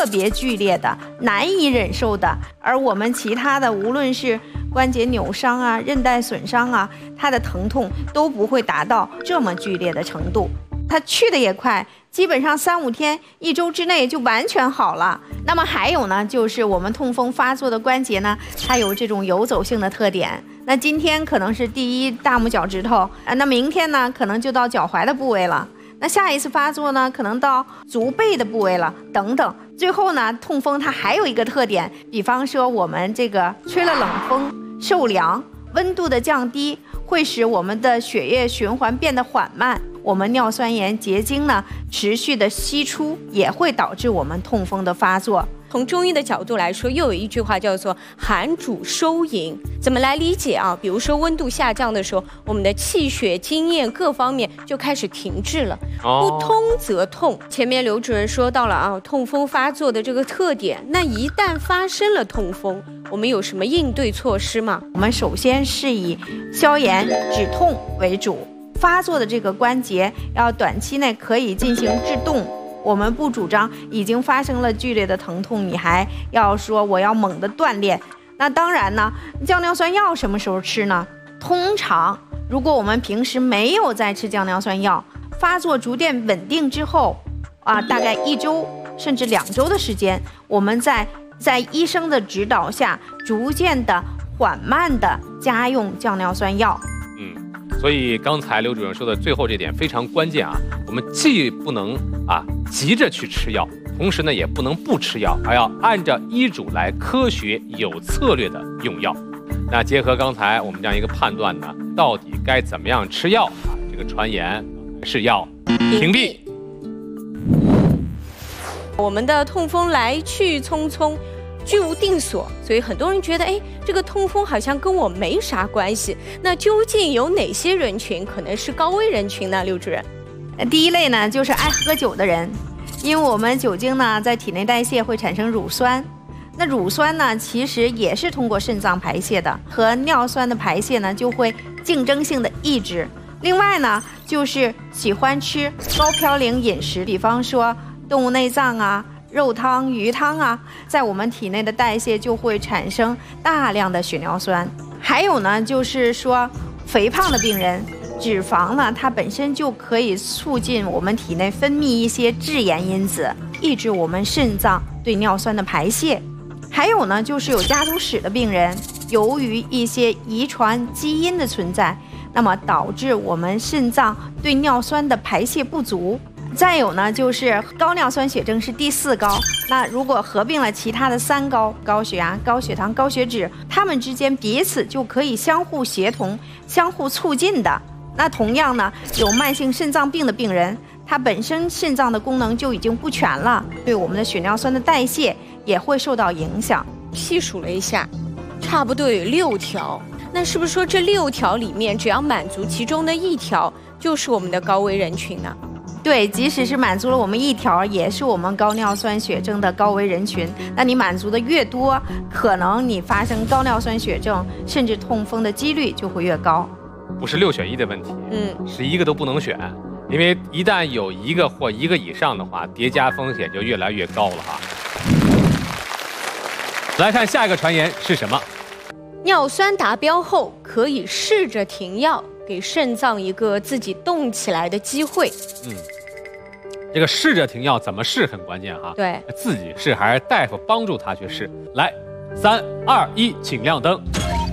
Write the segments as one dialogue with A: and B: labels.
A: 特别剧烈的、难以忍受的，而我们其他的无论是关节扭伤啊、韧带损伤啊，它的疼痛都不会达到这么剧烈的程度。它去的也快，基本上3、5天、1周之内就完全好了。那么还有呢，就是我们痛风发作的关节呢，它有这种游走性的特点。那今天可能是第一大拇脚趾头，那明天呢，可能就到脚踝的部位了。那下一次发作呢，可能到足背的部位了，等等。最后呢，痛风它还有一个特点，比方说我们这个吹了冷风、受凉，温度的降低会使我们的血液循环变得缓慢。我们尿酸盐结晶呢持续的析出，也会导致我们痛风的发作。
B: 从中医的角度来说，又有一句话叫做寒主收营，怎么来理解啊？比如说温度下降的时候，我们的气血、津液各方面就开始停滞了，不通则痛。前面刘主任说到了啊，痛风发作的这个特点，那一旦发生了痛风，我们有什么应对措施吗？
A: 我们首先是以消炎止痛为主。发作的这个关节要短期内可以进行制动，我们不主张已经发生了剧烈的疼痛，你还要说我要猛地锻炼。那当然呢，降尿酸药什么时候吃呢？通常如果我们平时没有在吃降尿酸药，发作逐渐稳定之后大概1周甚至2周的时间，我们在医生的指导下逐渐的缓慢的加用降尿酸药。
C: 所以刚才刘主任说的最后这点非常关键啊，我们既不能急着去吃药，同时呢也不能不吃药，还要按照医嘱来科学有策略的用药。那结合刚才我们这样一个判断呢，到底该怎么样吃药这个传言是要屏蔽。
B: 我们的痛风来去匆匆，居无定所，所以很多人觉得，这个痛风好像跟我没啥关系。那究竟有哪些人群可能是高危人群呢？刘主任，
A: 第一类呢就是爱喝酒的人，因为我们酒精呢在体内代谢会产生乳酸，那乳酸呢其实也是通过肾脏排泄的，和尿酸的排泄呢就会竞争性的抑制。另外呢就是喜欢吃高嘌呤饮食，比方说动物内脏啊、肉汤、鱼汤啊，在我们体内的代谢就会产生大量的血尿酸。还有呢，就是说肥胖的病人，脂肪呢，它本身就可以促进我们体内分泌一些致炎因子，抑制我们肾脏对尿酸的排泄。还有呢，就是有家族史的病人，由于一些遗传基因的存在，那么导致我们肾脏对尿酸的排泄不足。再有呢，就是高尿酸血症是第4高，那如果合并了其他的3高，高血压、高血糖、高血脂，它们之间彼此就可以相互协同、相互促进的。那同样呢，有慢性肾脏病的病人，他本身肾脏的功能就已经不全了，对我们的血尿酸的代谢也会受到影响。
B: 细数了一下，差不多有6条。那是不是说这6条里面，只要满足其中的1条，就是我们的高危人群呢？
A: 对，即使是满足了我们1条，也是我们高尿酸血症的高危人群。那你满足的越多，可能你发生高尿酸血症甚至痛风的几率就会越高。
C: 不是6选1的问题，11个都不能选，因为一旦有1个或1个以上的话，叠加风险就越来越高了哈。来看下一个传言是什么？
B: 尿酸达标后可以试着停药，给肾脏一个自己动起来的机会。
C: 这个试着停药怎么试很关键哈。
B: 对，
C: 自己试还是大夫帮助他去试？来，3、2、1，请亮灯。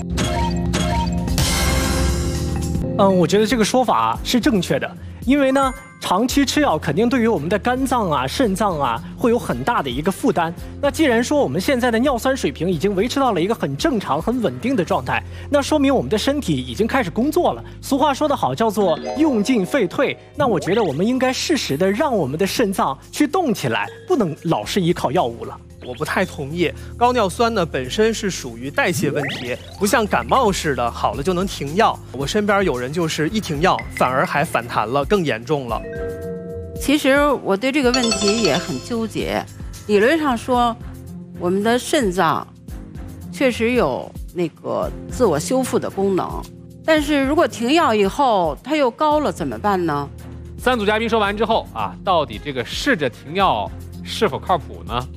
D: 我觉得这个说法是正确的，因为呢，长期吃药肯定对于我们的肝脏啊、肾脏啊会有很大的一个负担。那既然说我们现在的尿酸水平已经维持到了一个很正常、很稳定的状态，那说明我们的身体已经开始工作了。俗话说得好，叫做用进废退。那我觉得我们应该适时的让我们的肾脏去动起来，不能老是依靠药物了。
E: 我不太同意，高尿酸呢本身是属于代谢问题，不像感冒似的好了就能停药。我身边有人就是一停药反而还反弹了，更严重了。
F: 其实我对这个问题也很纠结。理论上说，我们的肾脏确实有那个自我修复的功能，但是如果停药以后它又高了怎么办呢
C: ？3组嘉宾说完之后到底这个试着停药是否靠谱呢？